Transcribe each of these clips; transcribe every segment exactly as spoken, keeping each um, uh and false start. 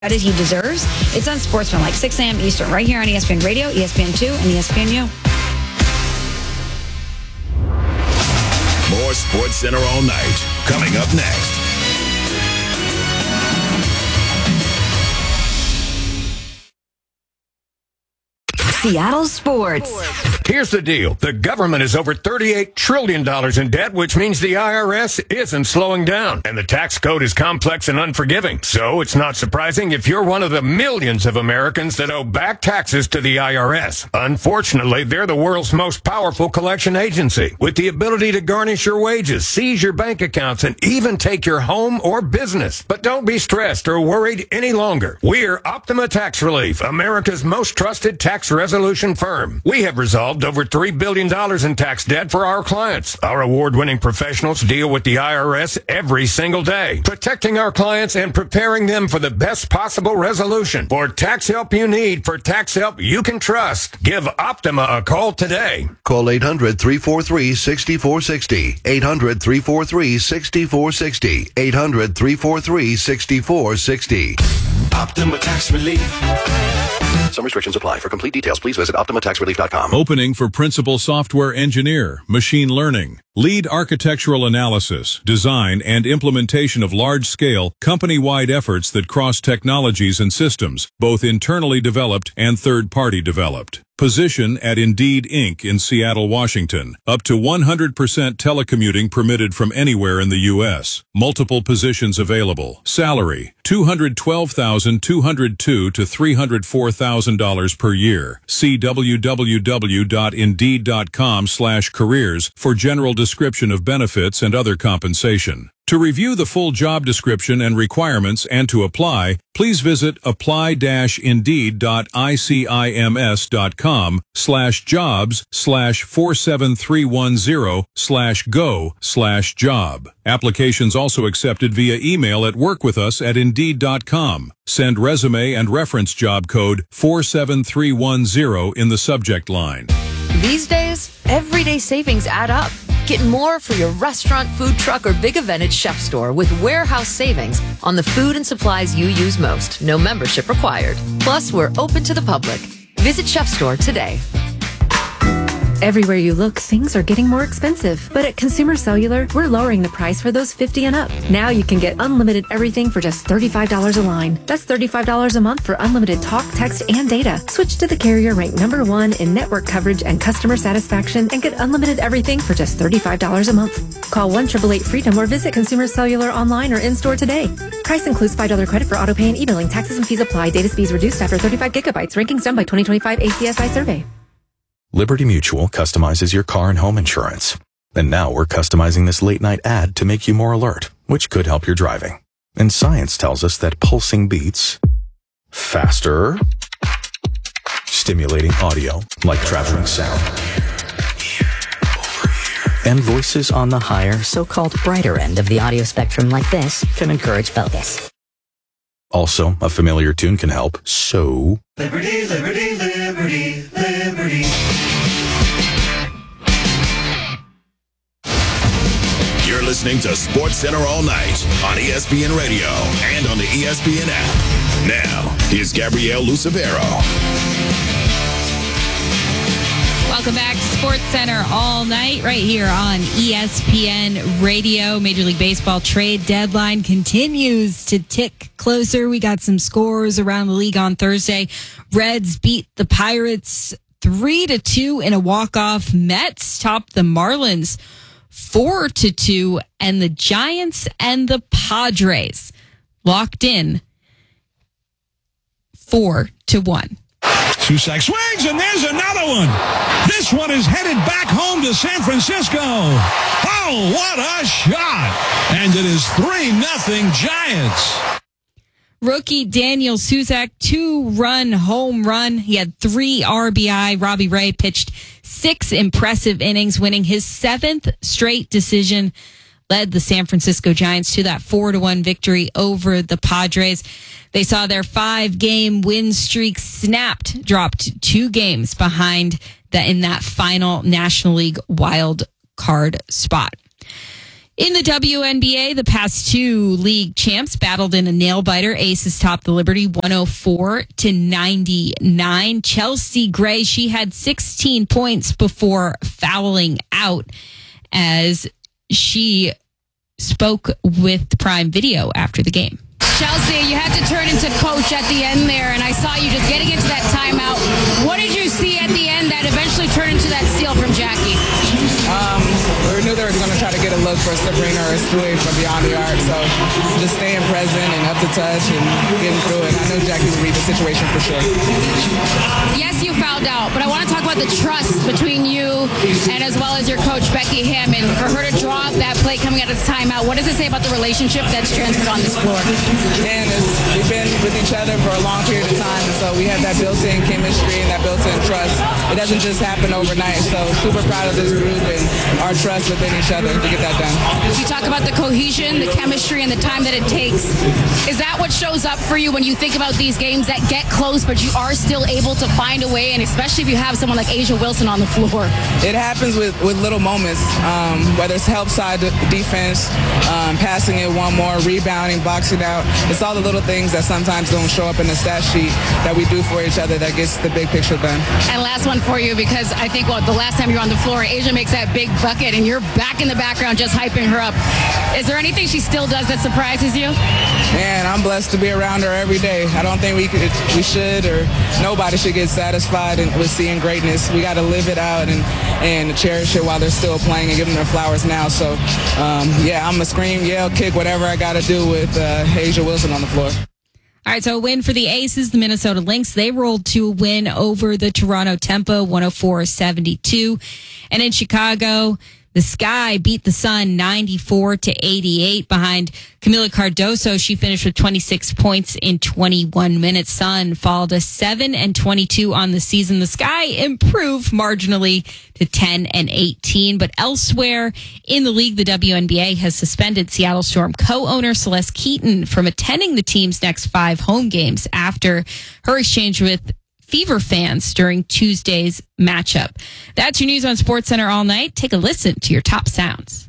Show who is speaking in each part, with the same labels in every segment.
Speaker 1: credit he deserves. It's on Sportsman, like six a.m. Eastern, right here on E S P N Radio, E S P N two, and E S P N U.
Speaker 2: More Sports Center all night. Coming up next.
Speaker 3: Seattle Sports.
Speaker 4: Here's the deal. The government is over thirty-eight trillion dollars in debt, which means the I R S isn't slowing down. And the tax code is complex and unforgiving. So it's not surprising if you're one of the millions of Americans that owe back taxes to the I R S. Unfortunately, they're the world's most powerful collection agency, with the ability to garnish your wages, seize your bank accounts, and even take your home or business. But don't be stressed or worried any longer. We're Optima Tax Relief, America's most trusted tax resolution firm. We have resolved over three billion dollars in tax debt for our clients. Our award-winning professionals deal with the I R S every single day, protecting our clients and preparing them for the best possible resolution. For tax help you need, for tax help you can trust, give Optima a call today.
Speaker 5: Call eight hundred, three four three, six four six zero. eight hundred, three four three, six four six zero. eight hundred, three four three, six four six zero.
Speaker 2: Optima Tax Relief.
Speaker 5: Some restrictions apply. For complete details, please visit optima tax relief dot com.
Speaker 6: Opening for Principal Software Engineer, Machine Learning. Lead architectural analysis, design, and implementation of large-scale, company-wide efforts that cross technologies and systems, both internally developed and third-party developed. Position at Indeed Incorporated in Seattle, Washington. Up to one hundred percent telecommuting permitted from anywhere in the U S. Multiple positions available. Salary, two hundred twelve thousand two hundred two dollars to three hundred four thousand dollars per year. See w w w dot indeed dot com slash careers for general description of benefits and other compensation. To review the full job description and requirements and to apply, please visit apply dash indeed dot icims dot com slash jobs slash four seven three one zero slash go slash job. Applications also accepted via email at workwithus at indeed dot com. Send resume and reference job code four seven three one zero in the subject line.
Speaker 3: These days, everyday savings add up. Get more for your restaurant, food truck, or big event at Chef Store with warehouse savings on the food and supplies you use most. No membership required. Plus, we're open to the public. Visit Chef Store today.
Speaker 7: Everywhere you look, things are getting more expensive. But at Consumer Cellular, we're lowering the price for those fifty and up. Now you can get unlimited everything for just thirty-five dollars a line. That's thirty-five dollars a month for unlimited talk, text, and data. Switch to the carrier ranked number one in network coverage and customer satisfaction and get unlimited everything for just thirty-five dollars a month. Call one eight eight eight freedom or visit Consumer Cellular online or in-store today. Price includes five dollars credit for auto pay and e-billing. Taxes and fees apply. Data speeds reduced after thirty-five gigabytes. Rankings done by twenty twenty-five A C S I survey.
Speaker 8: Liberty Mutual customizes your car and home insurance. And now we're customizing this late-night ad to make you more alert, which could help your driving. And science tells us that pulsing beats faster, stimulating audio like traveling sound, and voices on the higher,
Speaker 9: so-called brighter end of the audio spectrum like this can encourage focus.
Speaker 8: Also, a familiar tune can help, so...
Speaker 2: Liberty, liberty, liberty, liberty. You're listening to Sports Center all night on E S P N Radio and on the E S P N app. Now, here's Gabrielle Lucevero.
Speaker 10: Welcome back to Sports Center all night right here on E S P N Radio. Major League Baseball trade deadline continues to tick closer. We got some scores around the league on Thursday. Reds beat the Pirates three to two in a walk-off. Mets topped the Marlins four to two, and the Giants and the Padres locked in four to one.
Speaker 11: Susac swings, and there's another one. This one is headed back home to San Francisco. Oh, what a shot. And it is three nothing Giants.
Speaker 10: Rookie Daniel Susac, two-run home run. He had three R B I. Robbie Ray pitched six impressive innings, winning his seventh straight decision. Led the San Francisco Giants to that four to one victory over the Padres. They saw their five-game win streak snapped, dropped two games behind that in that final National League wild card spot. In the W N B A, the past two league champs battled in a nail-biter. Aces topped the Liberty one oh four to ninety-nine. Chelsea Gray, she had sixteen points before fouling out as she spoke with Prime Video after the game.
Speaker 12: Chelsea, you had to turn into coach at the end there, and I saw you just getting into that timeout. What did you see at the end that eventually turned into that steal from Jackie?
Speaker 13: Um, we knew they were going to try to get a look for Sabrina or Stewie from beyond the arc, so just staying present and up to touch and getting through it. I knew Jackie would read the situation for sure.
Speaker 12: Yes, you fouled out, but I want to talk about the trust between you and as well as your coach, Becky Hammond. For her to draw up that play coming out of the timeout, what does it say about the relationship that's transferred on this floor?
Speaker 13: And it's, we've been with each other for a long period of time, and so we have that built-in chemistry and that built-in trust. It doesn't just happen overnight, so super proud of this group and our trust within each other to get that done.
Speaker 12: You talk about the cohesion, the chemistry, and the time that it takes. Is that what shows up for you when you think about these games that get close, but you are still able to find a way, and especially if you have someone like A'ja Wilson on the floor?
Speaker 13: It happens with, with little moments, um, whether it's help side defense, um, passing it one more, rebounding, boxing out. It's all the little things that sometimes don't show up in the stat sheet that we do for each other that gets the big picture done.
Speaker 12: And last one for you, because I think well, the last time you were on the floor, A'ja makes that big bucket, and you're back in the background just hyping her up. Is there anything she still does that surprises you?
Speaker 13: Man, I'm blessed to be around her every day. I don't think we could, we should, or nobody should get satisfied in, with seeing greatness. We got to live it out and, and cherish it while they're still playing and give them their flowers now. So, um, yeah, I'm going to scream, yell, kick, whatever I got to do with uh, A'ja Wilson on the floor.
Speaker 10: All right, so a win for the Aces, the Minnesota Lynx. They rolled to a win over the Toronto Tempo, one oh four seventy-two. And in Chicago, the Sky beat the Sun ninety-four to eighty-eight behind Camila Cardoso. She finished with twenty-six points in twenty-one minutes. Sun fall to seven and twenty-two on the season. The Sky improved marginally to ten and eighteen. But elsewhere in the league, the W N B A has suspended Seattle Storm co-owner Celeste Keaton from attending the team's next five home games after her exchange with Fever fans during Tuesday's matchup. That's your news on SportsCenter all night. Take a listen to your top sounds.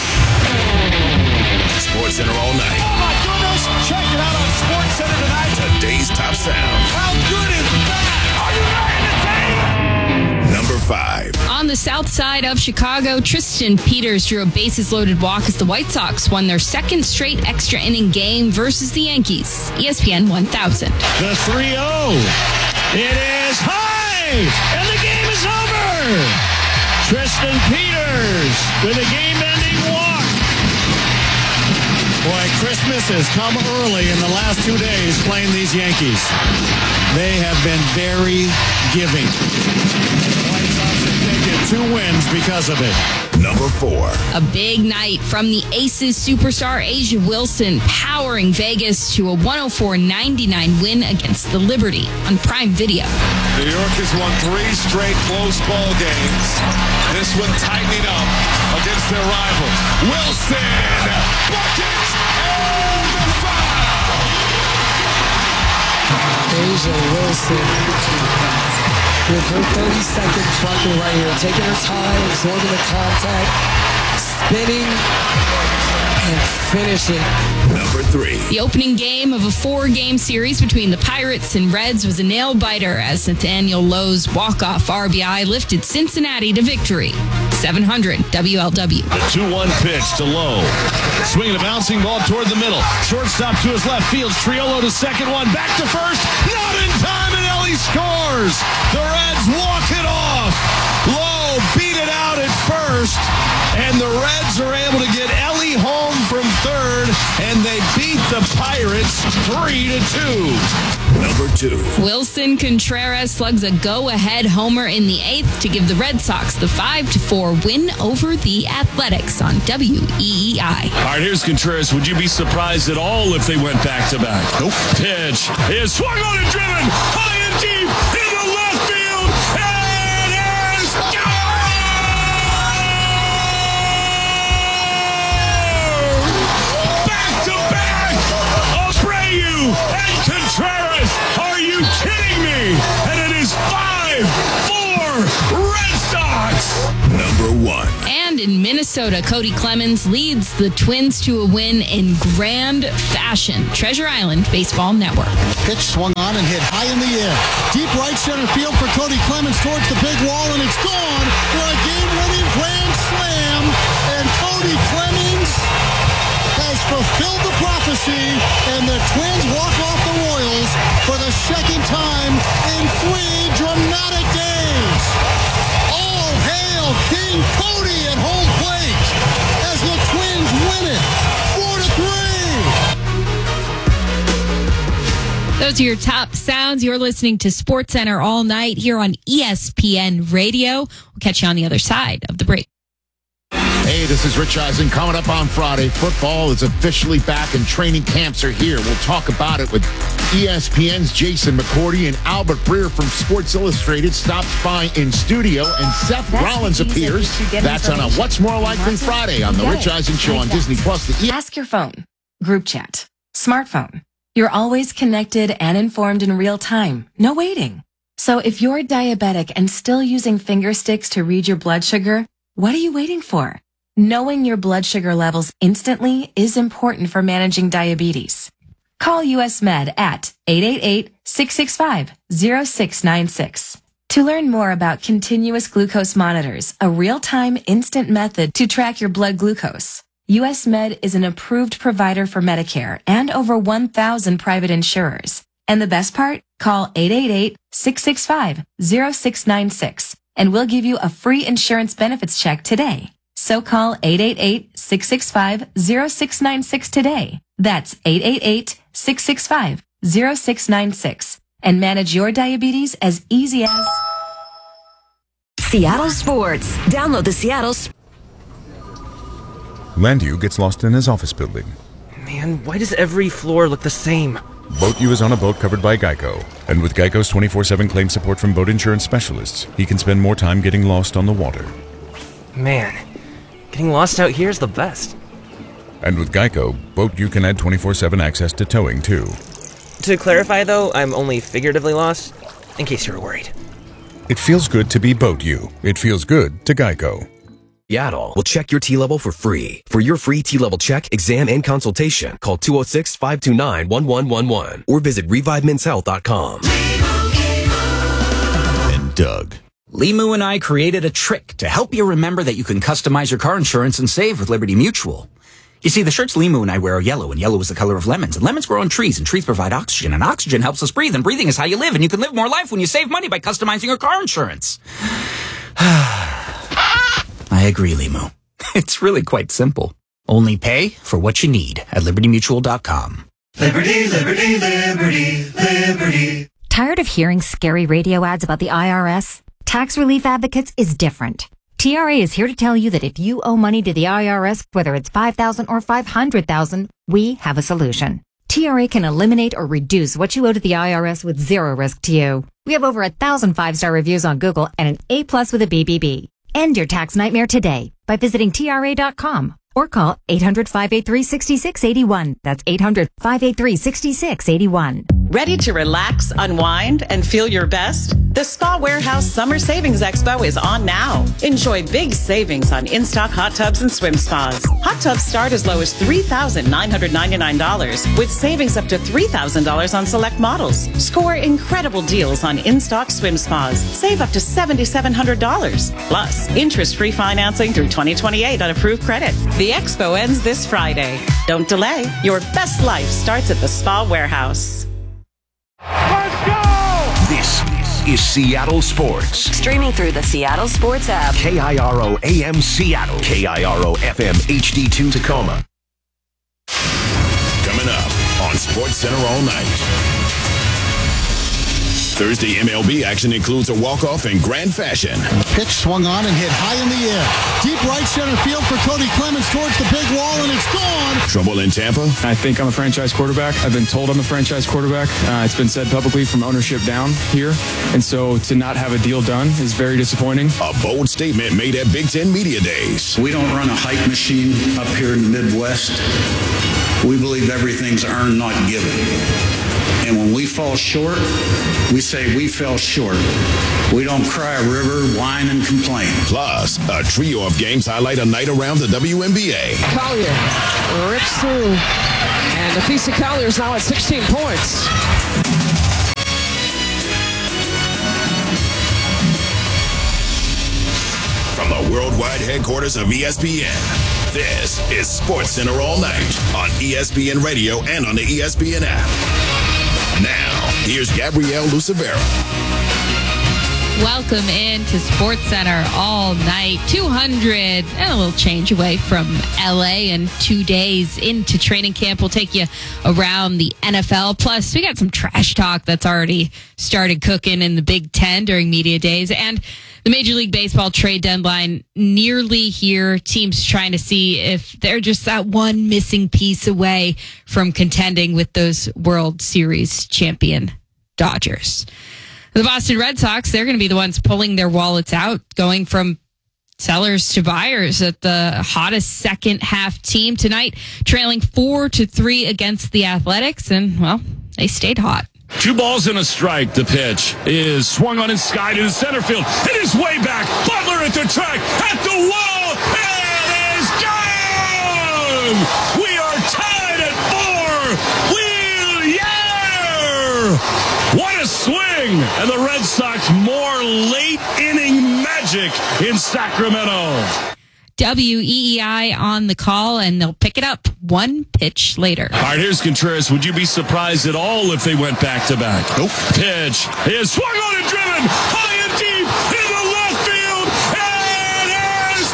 Speaker 2: SportsCenter all night.
Speaker 14: Oh my goodness! Check it out on SportsCenter tonight.
Speaker 2: Today's top sound.
Speaker 14: How good is that? Are you ready to take?
Speaker 2: Number five.
Speaker 10: On the south side of Chicago, Tristan Peters drew a bases-loaded walk as the White Sox won their second straight extra inning game versus the Yankees. E S P N one thousand.
Speaker 11: The three oh. It is high, and the game is over. Tristan Peters with a game-ending walk. Boy, Christmas has come early in the last two days playing these Yankees. They have been very giving. The White Sox have taken two wins because of it.
Speaker 2: Number four.
Speaker 10: A big night from the Aces superstar A'ja Wilson, powering Vegas to a one oh four ninety-nine win against the Liberty on Prime Video.
Speaker 15: New York has won three straight close ball games. This one tightening up against their rivals. Wilson, bucket, and the foul.
Speaker 16: A'ja Wilson with her thirty-second bucket right here, taking her time, absorbing the contact, spinning, and finishing.
Speaker 2: Number three.
Speaker 10: The opening game of a four-game series between the Pirates and Reds was a nail-biter as Nathaniel Lowe's walk-off R B I lifted Cincinnati to victory. seven hundred W L W.
Speaker 11: The two one pitch to Lowe. Swinging a bouncing ball toward the middle. Shortstop to his left field. Triolo to second one. Back to first. Not in time, and Ellie scores. The Reds walk it off. Lowe beat it out at first, and the Reds are able to get Ellie home from third, and they beat the Pirates three to two.
Speaker 2: Number two.
Speaker 10: Wilson Contreras slugs a go-ahead homer in the eighth to give the Red Sox the five to four win over the Athletics on W E E I.
Speaker 11: All right, here's Contreras. Would you be surprised at all if they went back-to-back? Nope. Pitch is swung on and driven high and deep into left field, and it is gone! Back-to-back! Abreu and Contreras! Are you kidding me? And it is five four Red Sox!
Speaker 2: Number one.
Speaker 10: And in Minnesota, Cody Clemens leads the Twins to a win in grand fashion. Treasure Island Baseball Network.
Speaker 17: Pitch swung on and hit high in the air. Deep right center field for Cody Clemens towards the big wall, and it's gone for a game-winning grand slam. And Cody Clemens has fulfilled the prophecy, and the Twins walk off the Royals for the second time in three dramatic days. All hail King Cody at home plate as the Twins win it four to three.
Speaker 10: Those are your top sounds. You're listening to SportsCenter all night here on E S P N Radio. We'll catch you on the other side of the break.
Speaker 18: Hey, this is Rich Eisen. Coming up on Friday, football is officially back and training camps are here. We'll talk about it with E S P N's Jason McCourty, and Albert Breer from Sports Illustrated stops by in studio, and Seth
Speaker 19: That's
Speaker 18: Rollins appears. That's on a What's More Likely Friday on the Rich Eisen Show on Disney Plus. The e-
Speaker 20: Ask your phone, group chat, smartphone. You're always connected and informed in real time. No waiting. So if you're diabetic and still using finger sticks to read your blood sugar, what are you waiting for? Knowing your blood sugar levels instantly is important for managing diabetes. Call U S Med at eight eight eight, six six five, zero six nine six. To learn more about continuous glucose monitors, a real-time instant method to track your blood glucose, U S Med is an approved provider for Medicare and over one thousand private insurers. And the best part? Call eight eight eight, six six five, zero six nine six and we'll give you a free insurance benefits check today. So call eight eight eight, six six five, zero six nine six today. That's eight eight eight, six six five, zero six nine six and manage your diabetes as easy as
Speaker 21: Seattle Sports. Download the Seattle Sports.
Speaker 22: Landu gets lost in his office building.
Speaker 23: Man, why does every floor look the same?
Speaker 22: BoatU is on a boat covered by Geico. And with Geico's twenty-four seven claim support from boat insurance specialists, he can spend more time getting lost on the water.
Speaker 23: Man, getting lost out here is the best.
Speaker 22: And with Geico, BoatU can add twenty-four seven access to towing, too.
Speaker 23: To clarify, though, I'm only figuratively lost, in case you were worried.
Speaker 22: It feels good to be BoatU. It feels good to Geico.
Speaker 24: Seattle will check your T-level for free. For your free T-level check, exam, and consultation, call two oh six, five two nine, one one one one or visit revive men's health dot com.
Speaker 25: And Doug. Limu and I created a trick to help you remember that you can customize your car insurance and save with Liberty Mutual. You see, the shirts Limu and I wear are yellow, and yellow is the color of lemons, and lemons grow on trees, and trees provide oxygen, and oxygen helps us breathe, and breathing is how you live, and you can live more life when you save money by customizing your car insurance. I agree, Limu. It's really quite simple. Only pay for what you need at liberty mutual dot com.
Speaker 26: Liberty, liberty, liberty, liberty.
Speaker 27: Tired of hearing scary radio ads about the I R S? Tax Relief Advocates is different. T R A is here to tell you that if you owe money to the I R S, whether it's five thousand dollars or five hundred thousand dollars, we have a solution. T R A can eliminate or reduce what you owe to the I R S with zero risk to you. We have over a thousand five-star reviews on Google and an A plus with a B B B. End your tax nightmare today by visiting T R A dot com or call eight hundred, five eight three, six six eight one. That's eight hundred, five eight three, six six eight one.
Speaker 28: Ready to relax, unwind, and feel your best? The Spa Warehouse Summer Savings Expo is on now. Enjoy big savings on in-stock hot tubs and swim spas. Hot tubs start as low as three thousand nine hundred ninety-nine dollars with savings up to three thousand dollars on select models. Score incredible deals on in-stock swim spas. Save up to seven thousand seven hundred dollars. Plus, interest-free financing through twenty twenty-eight on approved credit. The expo ends this Friday. Don't delay. Your best life starts at the Spa Warehouse.
Speaker 2: Let's go! This is Seattle Sports.
Speaker 21: Streaming through the Seattle Sports app.
Speaker 2: K I R O A M Seattle. K I R O F M H D two Tacoma. Coming up on SportsCenter all night. Thursday M L B action includes a walk-off in grand fashion.
Speaker 17: Pitch swung on and hit high in the air. Deep right center field for Cody Clemens towards the big wall, and it's gone.
Speaker 2: Trouble in Tampa?
Speaker 29: I think I'm a franchise quarterback. I've been told I'm a franchise quarterback. Uh, it's been said publicly from ownership down here. And so to not have a deal done is very disappointing.
Speaker 2: A bold statement made at Big Ten Media Days.
Speaker 30: We don't run a hype machine up here in the Midwest.
Speaker 1: We believe everything's earned, not given. And when we fall short, we say we fell short. We don't cry a river, whine, and complain.
Speaker 2: Plus, a trio of games highlight a night around the W N B A.
Speaker 3: Collier rips through, and Napheesa Collier is now at sixteen points.
Speaker 2: From the worldwide headquarters of E S P N, this is SportsCenter All Night on E S P N Radio and on the E S P N app. Now, here's Gabrielle Lucevera.
Speaker 10: Welcome into SportsCenter All Night. two hundred and a little change away from L A, and two days into training camp. We'll take you around the N F L. Plus, we got some trash talk that's already started cooking in the Big Ten during media days. And the Major League Baseball trade deadline nearly here. Teams trying to see if they're just that one missing piece away from contending with those World Series champion Dodgers. The Boston Red Sox, they're going to be the ones pulling their wallets out, going from sellers to buyers at the hottest second half team tonight, trailing four to three against the Athletics. And, well, they stayed hot.
Speaker 11: Two balls and a strike. The pitch is swung on its sky to the center field. It is way back. Butler at the track, at the wall. It is gone! We are tied at four. Wheel, yeah! What a swing! And the Red Sox more late inning magic in Sacramento.
Speaker 10: W E E I on the call, and they'll pick it up one pitch later.
Speaker 11: All right, here's Contreras. Would you be surprised at all if they went back to back? Nope. Pitch is swung on and driven high and deep in the left field. It is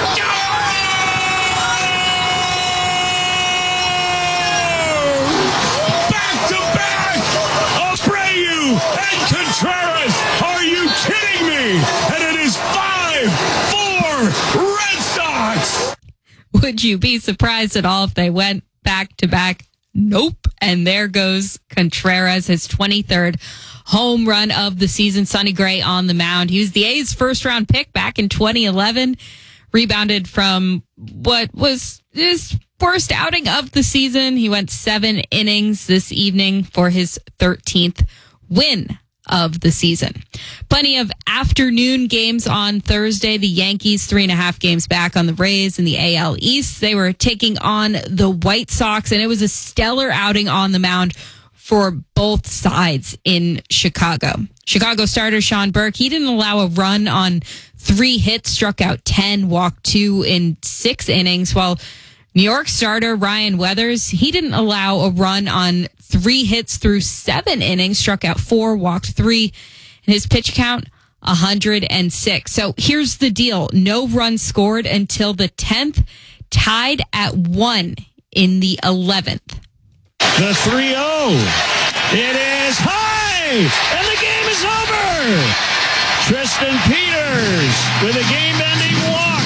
Speaker 11: gone! Back to back, Abreu and Contreras. Are you kidding me? And it is five four Red Sox.
Speaker 10: Would you be surprised at all if they went back to back? Nope. And there goes Contreras, his twenty-third home run of the season. Sonny Gray on the mound. He was the A's first round pick back in twenty eleven. Rebounded from what was his worst outing of the season. He went seven innings this evening for his thirteenth win of the season. Plenty of afternoon games on Thursday. The Yankees, three and a half games back on the Rays in the A L East. They were taking on the White Sox, and it was a stellar outing on the mound for both sides in Chicago. Chicago starter Sean Burke, he didn't allow a run on three hits, struck out ten, walked two in six innings, while New York starter Ryan Weathers, he didn't allow a run on three hits through seven innings, struck out four, walked three, and his pitch count, one hundred six. So here's the deal. No runs scored until the tenth, tied at one in the eleventh.
Speaker 11: The three oh. It is high, and the game is over. Tristan Peters with a game-ending walk.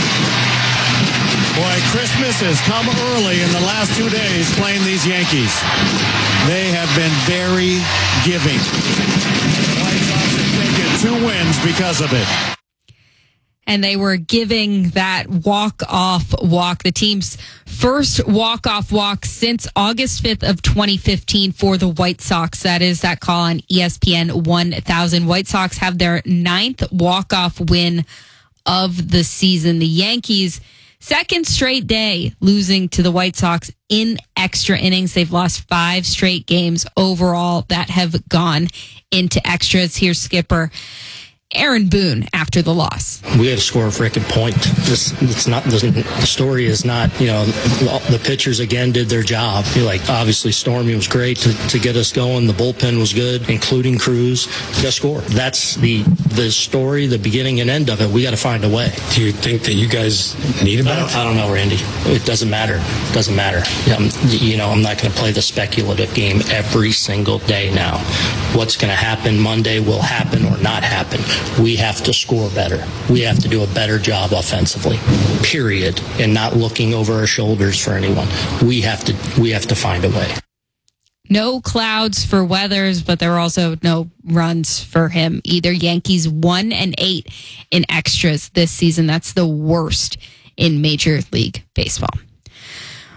Speaker 4: Boy, Christmas has come early in the last two days playing these Yankees. They have been very giving. The White Sox have taken two wins because of it.
Speaker 10: And they were giving that walk-off walk, the team's first walk-off walk since August fifth of twenty fifteen for the White Sox. That is that call on E S P N one thousand. White Sox have their ninth walk-off win of the season. The Yankees, second straight day losing to the White Sox in extra innings. They've lost five straight games overall that have gone into extras. Here's skipper Aaron Boone after the loss.
Speaker 5: We had to score a freaking point. This, it's not the, the story is not, you know, the pitchers again did their job. You're like, obviously Stormy was great to, to get us going. The bullpen was good, including Cruz. We got to score. That's the the story, the beginning and end of it. We got to find a way.
Speaker 6: Do you think that you guys need a
Speaker 5: I don't, I don't know, Randy. It doesn't matter. It doesn't matter. I'm, you know, I'm not going to play the speculative game every single day now. What's going to happen Monday will happen or not happen. We have to score better. We have to do a better job offensively, period, and not looking over our shoulders for anyone. We have to we have to find a way.
Speaker 10: No clouds for Weathers, but there were also no runs for him either. Yankees one and eight in extras this season. That's the worst in Major League Baseball.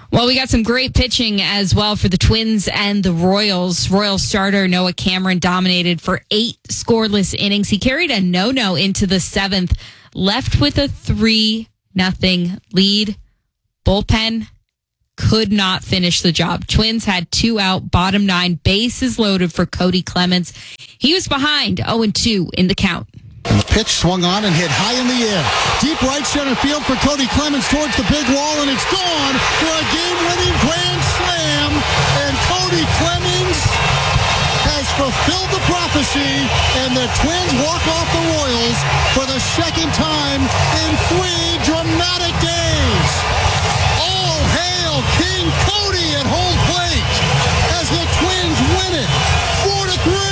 Speaker 10: Well, we got some great pitching as well for the Twins and the Royals. Royals starter Noah Cameron dominated for eight scoreless innings. He carried a no-no into the seventh, left with a three nothing lead. Bullpen could not finish the job. Twins had two out, bottom nine, bases loaded for Cody Clemens. He was behind oh and two in the count.
Speaker 17: And the pitch swung on and hit high in the air. Deep right center field for Cody Clemens towards the big wall, and it's gone for a game-winning grand slam. And Cody Clemens has fulfilled the prophecy, and the Twins walk off the Royals for the second time in three dramatic days. All hail King Cody at home plate as the Twins win it four to three.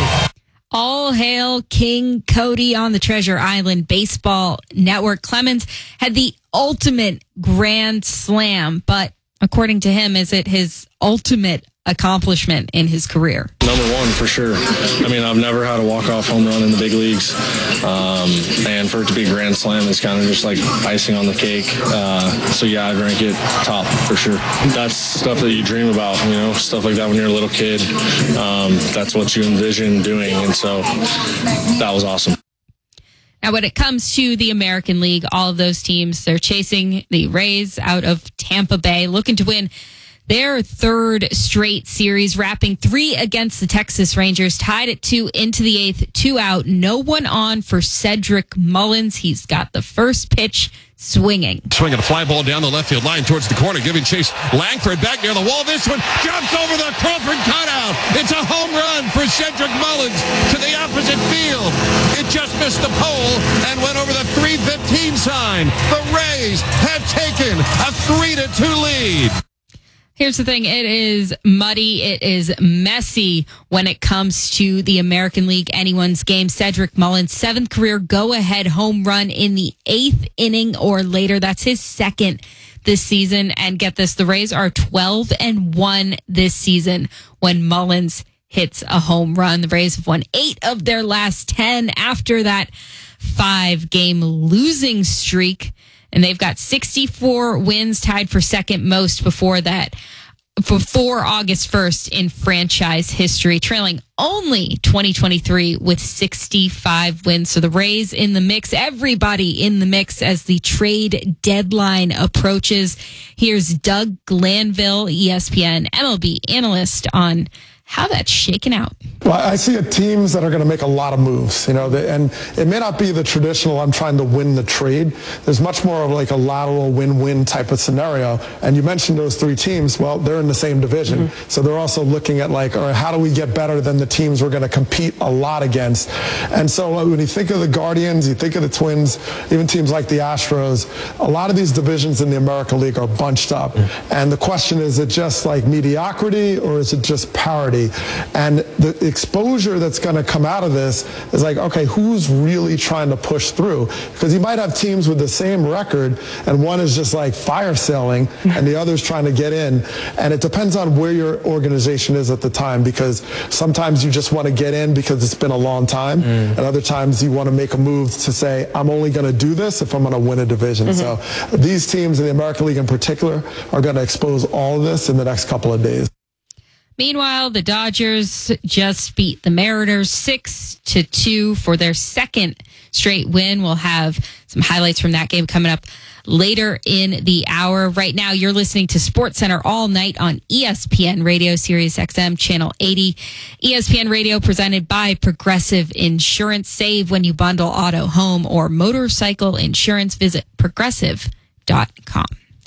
Speaker 10: All hail King Cody on the Treasure Island Baseball Network. Clemens had the ultimate grand slam, but according to him, is it his ultimate accomplishment in his career?
Speaker 7: Number one, for sure. I mean, I've never had a walk-off home run in the big leagues. Um, and for it to be a grand slam is kind of just like icing on the cake. Uh, so, yeah, I'd rank it top for sure. That's stuff that you dream about, you know, stuff like that when you're a little kid. Um, that's what you envision doing. And so that was awesome.
Speaker 10: Now, when it comes to the American League, all of those teams, they're chasing the Rays out of Tampa Bay, looking to win their third straight series, wrapping three against the Texas Rangers, tied at two into the eighth, two out, no one on for Cedric Mullins. He's got the first pitch swinging.
Speaker 8: Swinging a fly ball down the left field line towards the corner, giving chase. Langford back near the wall. This one jumps over the Crawford cutout. It's a home run for Cedric Mullins to the opposite field. It just missed the pole and went over the three fifteen sign. The Rays have taken a three to two lead.
Speaker 10: Here's the thing. It is muddy. It is messy when it comes to the American League anyone's game. Cedric Mullins, seventh career go-ahead home run in the eighth inning or later. That's his second this season. And get this, the Rays are twelve and one this season when Mullins hits a home run. The Rays have won eight of their last ten after that five-game losing streak. And they've got sixty-four wins, tied for second most before that, before August first in franchise history, trailing only twenty twenty-three with sixty-five wins. So the Rays in the mix, everybody in the mix as the trade deadline approaches. Here's Doug Glanville, E S P N M L B analyst, on how that's shaken out.
Speaker 9: Well, I see teams that are going to make a lot of moves, you know, they, and it may not be the traditional I'm trying to win the trade. There's much more of like a lateral win-win type of scenario. And you mentioned those three teams. Well, they're in the same division. Mm-hmm. So they're also looking at like, all right, how do we get better than the teams we're going to compete a lot against? And so when you think of the Guardians, you think of the Twins, even teams like the Astros, a lot of these divisions in the American League are bunched up. Mm-hmm. And the question is, is it just like mediocrity or is it just parity? And the exposure that's going to come out of this is like, okay, who's really trying to push through? Because you might have teams with the same record, and one is just like fire selling, and the other's trying to get in. And it depends on where your organization is at the time, because sometimes you just want to get in because it's been a long time, mm. and other times you want to make a move to say, I'm only going to do this if I'm going to win a division. Mm-hmm. So these teams in the American League in particular are going to expose all of this in the next couple of days.
Speaker 10: Meanwhile, the Dodgers just beat the Mariners six to two for their second straight win. We'll have some highlights from that game coming up later in the hour. Right now, you're listening to SportsCenter all night on E S P N Radio, Sirius X M, Channel eighty. E S P N Radio presented by Progressive Insurance. Save when you bundle auto, home, or motorcycle insurance. Visit progressive dot com.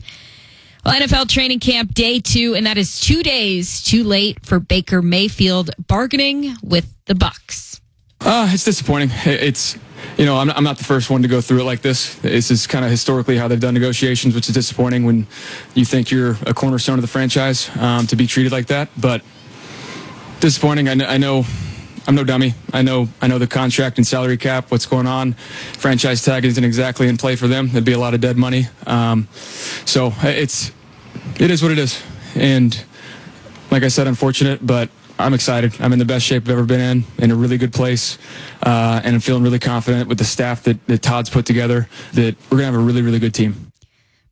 Speaker 10: Well, N F L training camp day two, and that is two days too late for Baker Mayfield bargaining with the Bucs.
Speaker 29: Uh, it's disappointing. It's, you know, I'm, I'm not the first one to go through it like this. This is kind of historically how they've done negotiations, which is disappointing when you think you're a cornerstone of the franchise, um, to be treated like that. But disappointing. I know, I know I'm no dummy. I know I know the contract and salary cap, what's going on. Franchise tag isn't exactly in play for them. There'd be a lot of dead money. Um, so it's it is what it is. And like I said, unfortunate, but I'm excited. I'm in the best shape I've ever been in, in a really good place. Uh, and I'm feeling really confident with the staff that, that Todd's put together that we're going to have a really, really good team.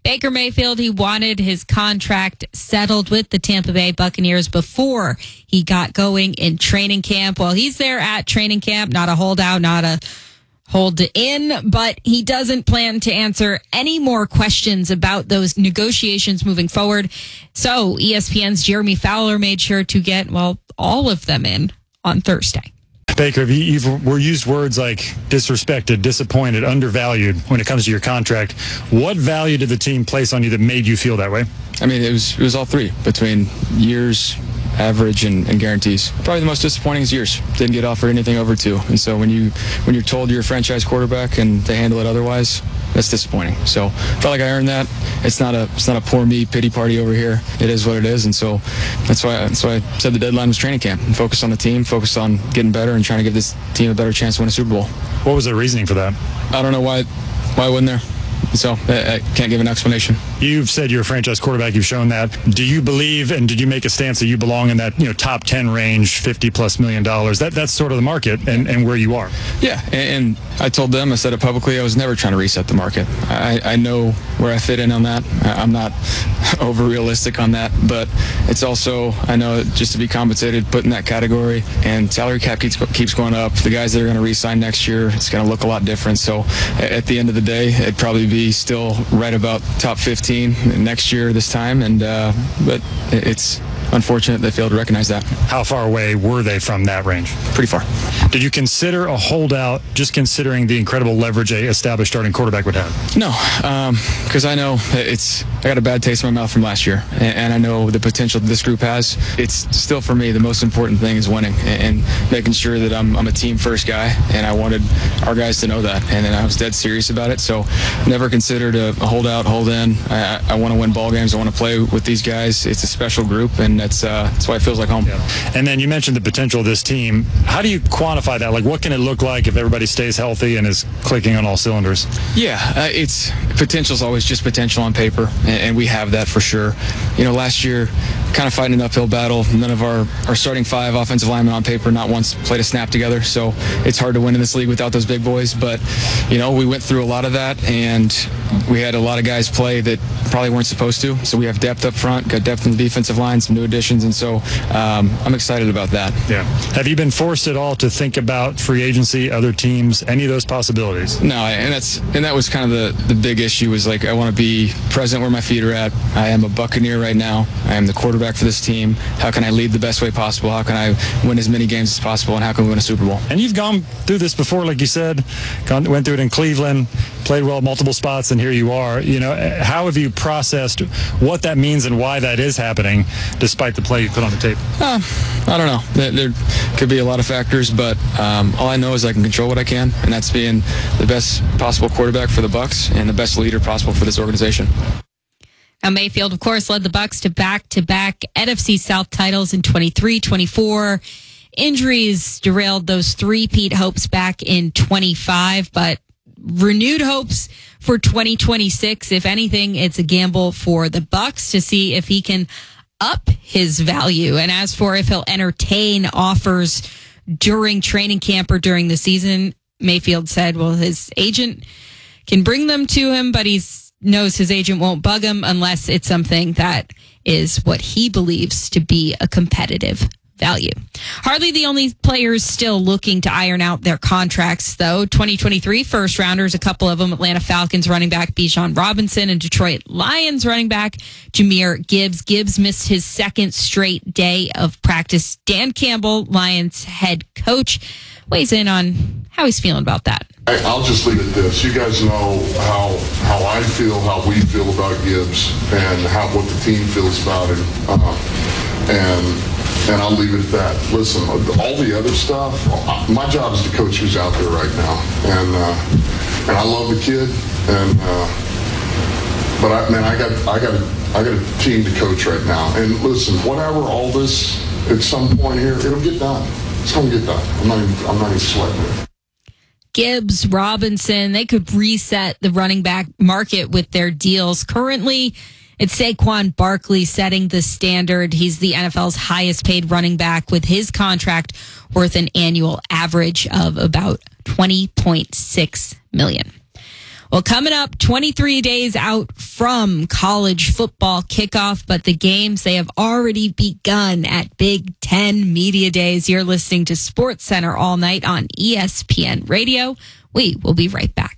Speaker 10: Baker Mayfield, he wanted his contract settled with the Tampa Bay Buccaneers before he got going in training camp. Well, he's there at training camp, not a holdout, not a hold in, but he doesn't plan to answer any more questions about those negotiations moving forward. So E S P N's Jeremy Fowler made sure to get, well, all of them in on Thursday.
Speaker 12: Baker, you've were used words like disrespected, disappointed, undervalued when it comes to your contract. What value did the team place on you that made you feel that way?
Speaker 29: I mean, it was it was all three between years, average, and, and guarantees. Probably the most disappointing is years. Didn't get offered anything over two. And so when you when you're told you're a franchise quarterback and they handle it otherwise, that's disappointing. So felt like I earned that. It's not a it's not a poor me pity party over here. It is what it is. And so that's why that's why I said the deadline was training camp. And focus on the team, focus on getting better, and trying to give this team a better chance to win a Super Bowl.
Speaker 12: What was the reasoning for that?
Speaker 29: I don't know why why I wasn't there. So I, I can't give an explanation.
Speaker 12: You've said you're a franchise quarterback. You've shown that. Do you believe, and did you make a stance that you belong in that, you know, top ten range, fifty plus million dollars? That that's sort of the market and, and where you are.
Speaker 29: Yeah, and, and I told them, I said it publicly, I was never trying to reset the market. I, I know where I fit in on that. I'm not over realistic on that, but it's also, I know just to be compensated, put in that category, and salary cap keeps keeps going up. The guys that are going to re-sign next year, it's going to look a lot different. So at the end of the day, it'd probably be still right about top fifteen next year this time, and uh, but it's unfortunate they failed to recognize that.
Speaker 12: How far away were they from that range?
Speaker 29: Pretty far.
Speaker 12: Did you consider a holdout just considering the incredible leverage a established starting quarterback would have?
Speaker 29: No, because um, I know it's I got a bad taste in my mouth from last year, and, and I know the potential that this group has. It's still, for me, the most important thing is winning and, and making sure that I'm, I'm a team first guy, and I wanted our guys to know that, and, and I was dead serious about it. So never considered a, a holdout, hold in. I, I want to win ball games. I want to play with these guys. It's a special group, and that's uh, that's why it feels like home.
Speaker 12: Yeah. And then you mentioned the potential of this team. How do you quantify that? Like, what can it look like if everybody stays healthy and is clicking on all cylinders?
Speaker 29: Yeah, uh, it's potential is always just potential on paper, and, and we have that for sure. You know, last year, kind of fighting an uphill battle. None of our, our starting five offensive linemen on paper not once played a snap together, so it's hard to win in this league without those big boys. But, you know, we went through a lot of that, and we had a lot of guys play that probably weren't supposed to. So we have depth up front, got depth in the defensive line, some new additions, and so um, I'm excited about that.
Speaker 12: Yeah. Have you been forced at all to think about free agency, other teams, any of those possibilities?
Speaker 29: No, and that's and that was kind of the, the big issue was like I want to be present where my feet are at. I am a Buccaneer right now. I am the quarterback for this team. How can I lead the best way possible? How can I win as many games as possible? And how can we win a Super Bowl?
Speaker 12: And you've gone through this before, like you said, gone, went through it in Cleveland, played well at multiple spots, and here you are. You know, how have you processed what that means and why that is happening, despite the play you put on the tape?
Speaker 29: Uh, I don't know. There, there could be a lot of factors, but um, all I know is I can control what I can, and that's being the best possible quarterback for the Bucs and the best leader possible for this organization.
Speaker 10: Now, Mayfield, of course, led the Bucs to back-to-back N F C South titles in twenty-three twenty-four. Injuries derailed those three-peat hopes back in twenty-five, but renewed hopes for twenty twenty-six. If anything, it's a gamble for the Bucs to see if he can up his value. And as for if he'll entertain offers during training camp or during the season, Mayfield said, well, his agent can bring them to him, but he knows his agent won't bug him unless it's something that is what he believes to be a competitive value. Hardly the only players still looking to iron out their contracts, though. twenty twenty-three first rounders, a couple of them, Atlanta Falcons running back Bijan Robinson and Detroit Lions running back Jahmyr Gibbs. Gibbs missed his second straight day of practice. Dan Campbell, Lions head coach, weighs in on how he's feeling about that.
Speaker 13: I'll just leave it at this. You guys know how how I feel, how we feel about Gibbs, and how what the team feels about him. Uh, and and I'll leave it at that. Listen, all the other stuff, my job is to coach who's out there right now, and uh, and I love the kid, and uh, but I man, I got I got a, I got a team to coach right now. And listen, whatever all this, at some point here, it'll get done. It's gonna get done. I'm not even I'm not even sweating it.
Speaker 10: Gibbs, Robinson, they could reset the running back market with their deals. Currently, it's Saquon Barkley setting the standard. He's the N F L's highest paid running back with his contract worth an annual average of about twenty point six million dollars. Well, coming up, twenty-three days out from college football kickoff, but the games, they have already begun at Big Ten Media Days. You're listening to Sports Center all night on E S P N Radio. We will be right back.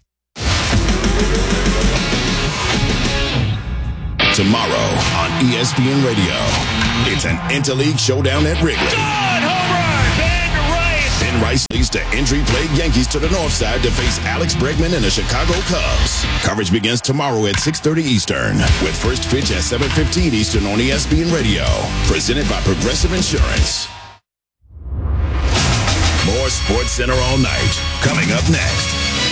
Speaker 2: Tomorrow on E S P N Radio, it's an interleague showdown at Wrigley.
Speaker 26: Home run! Ben Rice!
Speaker 2: Ben Rice leads the injury-plagued Yankees to the north side to face Alex Bregman and the Chicago Cubs. Coverage begins tomorrow at six thirty Eastern, with first pitch at seven fifteen Eastern on E S P N Radio. Presented by Progressive Insurance. More Sports Center all night. Coming up next.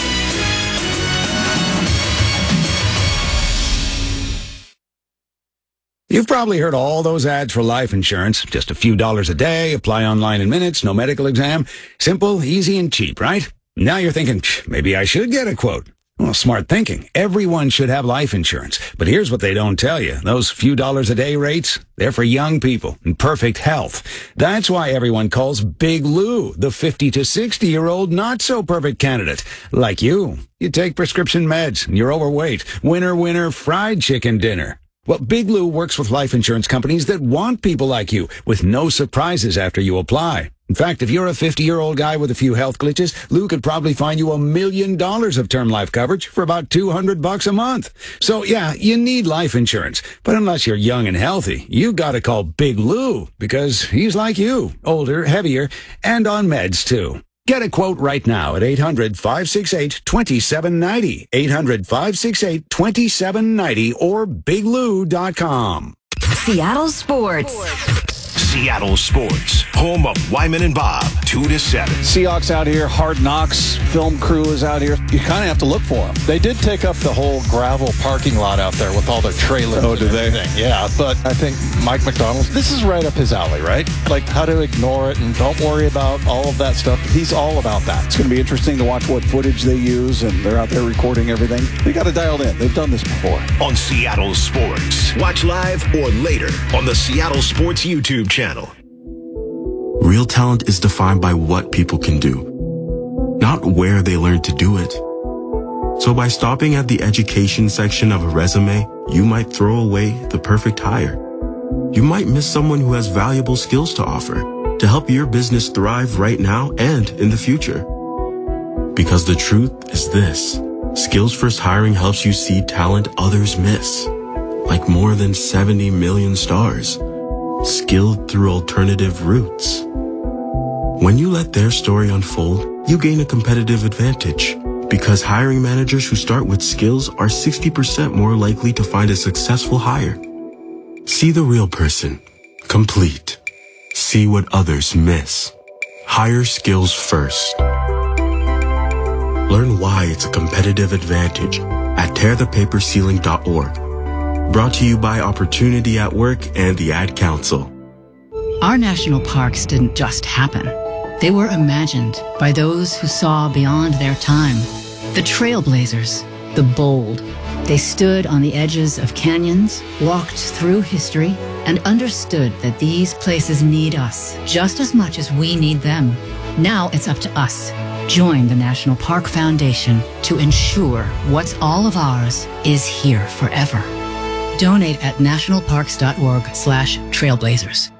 Speaker 14: You've probably heard all those ads for life insurance. Just a few dollars a day, apply online in minutes, no medical exam. Simple, easy, and cheap, right? Now you're thinking, maybe I should get a quote. Well, smart thinking. Everyone should have life insurance. But here's what they don't tell you. Those few dollars a day rates, they're for young people in perfect health. That's why everyone calls Big Lou the fifty to sixty-year-old not-so-perfect candidate. Like you. You take prescription meds, and you're overweight. Winner, winner, fried chicken dinner. Well, Big Lou works with life insurance companies that want people like you, with no surprises after you apply. In fact, if you're a fifty-year-old guy with a few health glitches, Lou could probably find you a million dollars of term life coverage for about two hundred bucks a month. So, yeah, you need life insurance. But unless you're young and healthy, you gotta call Big Lou, because he's like you, older, heavier, and on meds, too. Get a quote right now at eight hundred, five six eight, two seven nine zero, eight hundred, five six eight, two seven nine zero, or big lou dot com.
Speaker 21: Seattle Sports.
Speaker 2: Seattle Sports, home of Wyman and Bob, two to seven.
Speaker 15: Seahawks out here, Hard Knocks, film crew is out here. You kind of have to look for them. They did take up the whole gravel parking lot out there with all their trailers.
Speaker 4: Oh, do they?
Speaker 15: Yeah, but I think Mike McDonald, this is right up his alley, right? Like how to ignore it and don't worry about all of that stuff. He's all about that.
Speaker 16: It's going to be interesting to watch what footage they use, and they're out there recording everything. They got it dialed in. They've done this before.
Speaker 2: On Seattle Sports. Watch live or later on the Seattle Sports YouTube channel.
Speaker 18: Real talent is defined by what people can do, not where they learn to do it. So by stopping at the education section of a resume, you might throw away the perfect hire. You might miss someone who has valuable skills to offer to help your business thrive right now and in the future. Because the truth is this: Skills First Hiring helps you see talent others miss, like more than seventy million stars, skilled through alternative routes. When you let their story unfold, you gain a competitive advantage, because hiring managers who start with skills are sixty percent more likely to find a successful hire. See the real person. Complete. See what others miss. Hire skills first. Learn why it's a competitive advantage at tear the paper ceiling dot org. Brought to you by Opportunity at Work and the Ad Council.
Speaker 19: Our national parks didn't just happen. They were imagined by those who saw beyond their time. The trailblazers, the bold. They stood on the edges of canyons, walked through history, and understood that these places need us just as much as we need them. Now it's up to us. Join the National Park Foundation to ensure what's all of ours is here forever. Donate at national parks dot org slash trailblazers.